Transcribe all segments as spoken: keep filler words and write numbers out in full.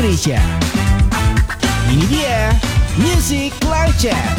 Indonesia. Ini dia Music Live Chat.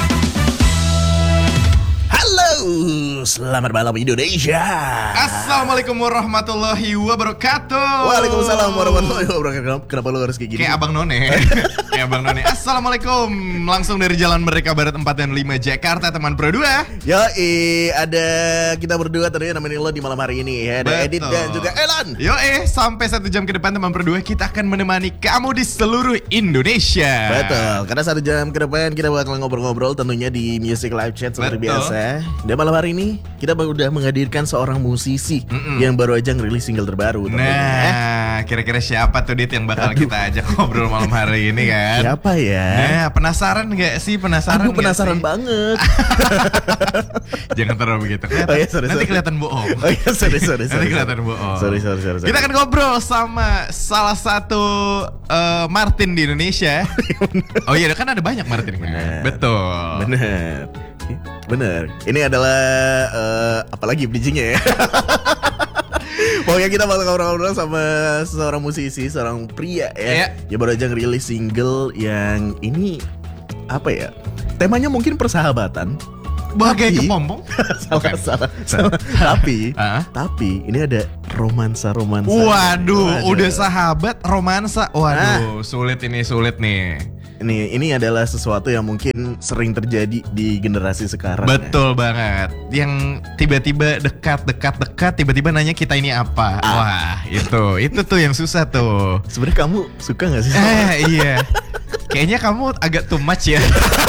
Halo, selamat malam Indonesia. Assalamualaikum warahmatullahi wabarakatuh. Waalaikumsalam warahmatullahi wabarakatuh. Kenapa lu harus kayak gini? Kayak Abang None. Kayak Abang None. Assalamualaikum. Langsung dari Jalan Merdeka Barat empat dan lima Jakarta, teman Pro dua. Yoi, ada kita berdua tadi nemenin lo di malam hari ini ya. Ada Betul. Edit dan juga Elan. Yoi, sampai satu jam ke depan teman Pro dua kita akan menemani kamu di seluruh Indonesia. Betul, karena satu jam ke depan kita bakal ngobrol-ngobrol tentunya di Music Live Chat seperti Betul. biasa. Dan malam hari ini kita udah menghadirkan seorang musisi Mm-mm. yang baru aja ngerilis single terbaru tentunya. Nah, kira-kira siapa tuh Dit yang bakal Aduh. kita ajak ngobrol malam hari ini kan? Siapa ya? Nah, penasaran gak sih? Penasaran Aku nggak penasaran sih? banget. Jangan terlalu begitu. Kelihatan- Oh iya, sorry, nanti sorry. kelihatan bohong. Oh iya, sorry, sorry, Nanti sorry. kelihatan bohong. Sorry, sorry, sorry, sorry. Kita akan ngobrol sama salah satu eh, Martin di Indonesia. Oh iya, kan ada banyak Martin kan? Bener. Betul. Bener, bener. Ini adalah uh, apalagi bridgingnya ya. Pokoknya kita bakal ngobrol-ngobrol sama seorang musisi, seorang pria ya. Iya. Dia baru aja ngerilis single yang ini apa ya? Temanya mungkin persahabatan. Bagai Tapi- kepompong. salah, Bukan. salah, salah. Tapi, Ah? tapi ini ada romansa-romansa. Waduh, Waduh. udah sahabat romansa. Ah. Waduh, sulit ini, sulit nih. Ini ini adalah sesuatu yang mungkin sering terjadi di generasi sekarang. Betul banget. Yang tiba-tiba dekat, dekat, dekat, tiba-tiba nanya kita ini apa. Ah. Wah, itu, itu tuh yang susah tuh. Sebenarnya kamu suka nggak sih? sama- Eh, iya. Kayaknya kamu agak too much ya.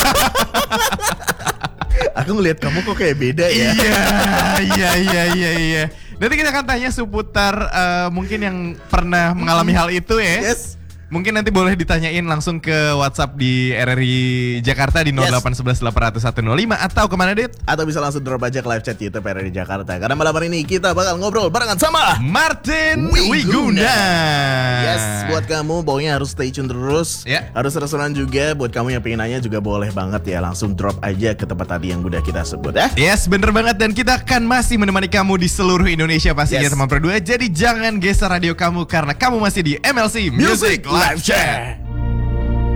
Aku ngelihat kamu kok kayak beda ya. Iya, iya, iya, iya, iya. Nanti kita akan tanya seputar eh, mungkin yang pernah mengalami hal itu ya. Yes. Mungkin nanti boleh ditanyain langsung ke WhatsApp di R R I Jakarta di nol delapan satu satu delapan nol nol satu nol lima atau kemana Dit? Atau bisa langsung drop aja ke live chat YouTube R R I Jakarta. Karena malam hari ini kita bakal ngobrol barengan sama Martin Wiguna. Wiguna. Yes, buat kamu pokoknya harus stay tune terus. Ya. Harus restoran juga. Buat kamu yang pengen nanya juga boleh banget ya. Langsung drop aja ke tempat tadi yang udah kita sebut ya. Yes, bener banget, dan kita akan masih menemani kamu di seluruh Indonesia pastinya Yes. teman Pro dua. Jadi jangan geser radio kamu karena kamu masih di M L C Music Live Chat.